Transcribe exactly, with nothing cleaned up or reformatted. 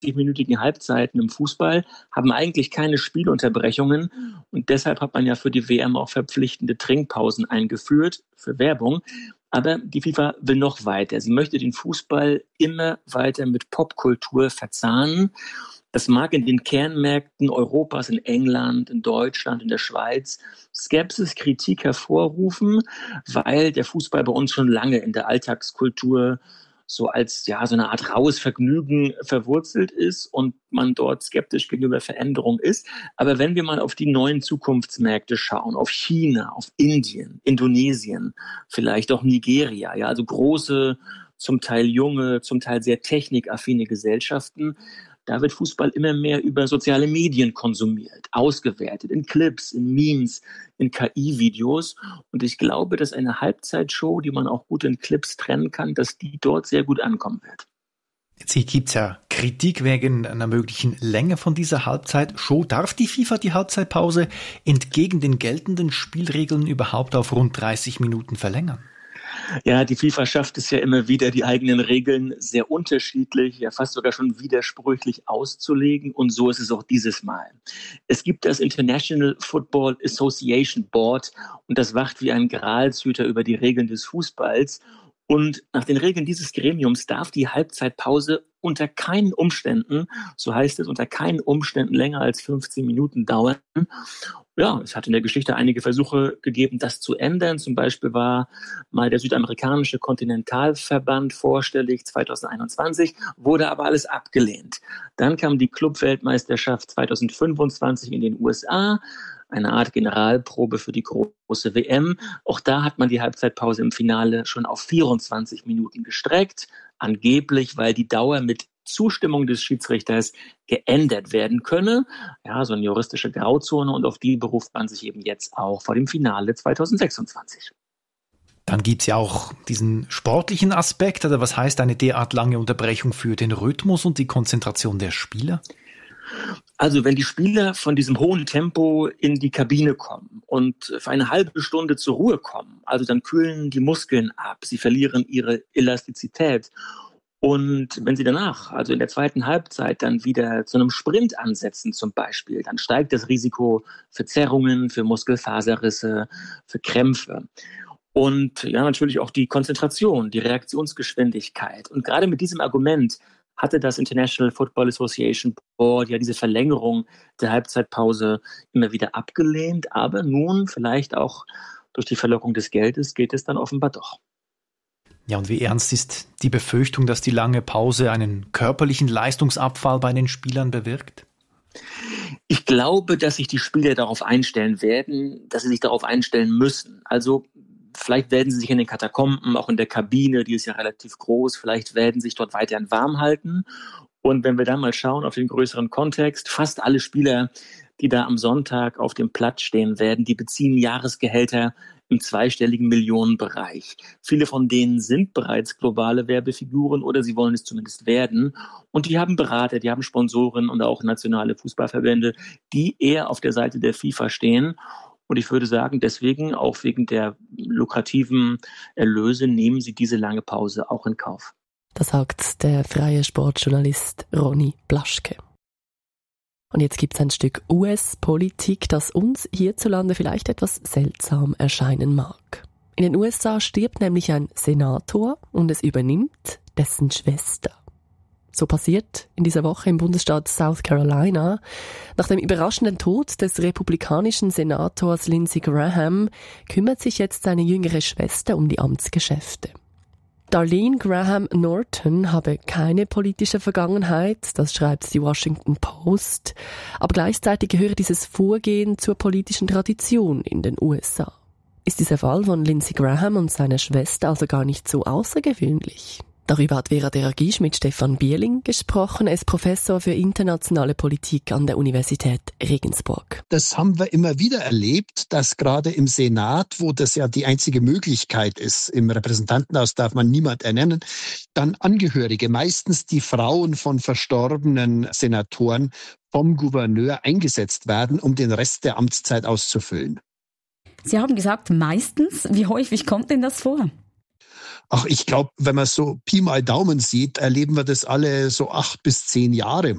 neunzigminütigen Halbzeiten im Fußball haben eigentlich keine Spielunterbrechungen und deshalb hat man ja für die W M auch verpflichtende Trinkpausen eingeführt für Werbung. Aber die FIFA will noch weiter. Sie möchte den Fußball immer weiter mit Popkultur verzahnen. Das mag in den Kernmärkten Europas, in England, in Deutschland, in der Schweiz Skepsis, Kritik hervorrufen, weil der Fußball bei uns schon lange in der Alltagskultur so als ja so eine Art raues Vergnügen verwurzelt ist und man dort skeptisch gegenüber Veränderung ist. Aber wenn wir mal auf die neuen Zukunftsmärkte schauen, auf China, auf Indien, Indonesien, vielleicht auch Nigeria, ja, also große, zum Teil junge, zum Teil sehr technikaffine Gesellschaften, da wird Fußball immer mehr über soziale Medien konsumiert, ausgewertet, in Clips, in Memes, in K I-Videos. Und ich glaube, dass eine Halbzeitshow, die man auch gut in Clips trennen kann, dass die dort sehr gut ankommen wird. Jetzt gibt es ja Kritik wegen einer möglichen Länge von dieser Halbzeitshow. Darf die FIFA die Halbzeitpause entgegen den geltenden Spielregeln überhaupt auf rund dreißig Minuten verlängern? Ja, die FIFA schafft es ja immer wieder, die eigenen Regeln sehr unterschiedlich, ja fast sogar schon widersprüchlich auszulegen. Und so ist es auch dieses Mal. Es gibt das International Football Association Board und das wacht wie ein Gralshüter über die Regeln des Fußballs. Und nach den Regeln dieses Gremiums darf die Halbzeitpause unter keinen Umständen, so heißt es, unter keinen Umständen länger als fünfzehn Minuten dauern. Ja, es hat in der Geschichte einige Versuche gegeben, das zu ändern. Zum Beispiel war mal der südamerikanische Kontinentalverband vorstellig zweitausendeinundzwanzig, wurde aber alles abgelehnt. Dann kam die Clubweltmeisterschaft zweitausendfünfundzwanzig in den U S A, eine Art Generalprobe für die große W M. Auch da hat man die Halbzeitpause im Finale schon auf vierundzwanzig Minuten gestreckt, angeblich, weil die Dauer mit Zustimmung des Schiedsrichters geändert werden könne. Ja, so eine juristische Grauzone und auf die beruft man sich eben jetzt auch vor dem Finale zweitausendsechsundzwanzig. Dann gibt es ja auch diesen sportlichen Aspekt, oder was heißt eine derart lange Unterbrechung für den Rhythmus und die Konzentration der Spieler? Also wenn die Spieler von diesem hohen Tempo in die Kabine kommen und für eine halbe Stunde zur Ruhe kommen, also dann kühlen die Muskeln ab, sie verlieren ihre Elastizität. Und wenn sie danach, also in der zweiten Halbzeit, dann wieder zu einem Sprint ansetzen zum Beispiel, dann steigt das Risiko für Zerrungen, für Muskelfaserrisse, für Krämpfe. Und ja, natürlich auch die Konzentration, die Reaktionsgeschwindigkeit. Und gerade mit diesem Argument hatte das International Football Association Board ja diese Verlängerung der Halbzeitpause immer wieder abgelehnt. Aber nun, vielleicht auch durch die Verlockung des Geldes, geht es dann offenbar doch. Ja, und wie ernst ist die Befürchtung, dass die lange Pause einen körperlichen Leistungsabfall bei den Spielern bewirkt? Ich glaube, dass sich die Spieler darauf einstellen werden, dass sie sich darauf einstellen müssen. Also vielleicht werden sie sich in den Katakomben, auch in der Kabine, die ist ja relativ groß, vielleicht werden sie sich dort weiterhin warm halten. Und wenn wir dann mal schauen auf den größeren Kontext, fast alle Spieler, die da am Sonntag auf dem Platz stehen werden, die beziehen Jahresgehälter im zweistelligen Millionenbereich. Viele von denen sind bereits globale Werbefiguren oder sie wollen es zumindest werden. Und die haben Berater, die haben Sponsoren und auch nationale Fußballverbände, die eher auf der Seite der FIFA stehen. Und ich würde sagen, deswegen, auch wegen der lukrativen Erlöse, nehmen sie diese lange Pause auch in Kauf. Das sagt der freie Sportjournalist Ronny Blaschke. Und jetzt gibt es ein Stück U S-Politik, das uns hierzulande vielleicht etwas seltsam erscheinen mag. In den U S A stirbt nämlich ein Senator und es übernimmt dessen Schwester. So passiert in dieser Woche im Bundesstaat South Carolina. Nach dem überraschenden Tod des republikanischen Senators Lindsey Graham kümmert sich jetzt seine jüngere Schwester um die Amtsgeschäfte. Darlene Graham Norton habe keine politische Vergangenheit, das schreibt die Washington Post, aber gleichzeitig gehöre dieses Vorgehen zur politischen Tradition in den U S A. Ist dieser Fall von Lindsey Graham und seiner Schwester also gar nicht so außergewöhnlich? Darüber hat Vera Deragisch mit Stefan Bierling gesprochen. Er ist Professor für internationale Politik an der Universität Regensburg. Das haben wir immer wieder erlebt, dass gerade im Senat, wo das ja die einzige Möglichkeit ist, im Repräsentantenhaus darf man niemand ernennen, dann Angehörige, meistens die Frauen von verstorbenen Senatoren, vom Gouverneur eingesetzt werden, um den Rest der Amtszeit auszufüllen. Sie haben gesagt, meistens. Wie häufig kommt denn das vor? Ach, ich glaube, wenn man so Pi mal Daumen sieht, erleben wir das alle so acht bis zehn Jahre.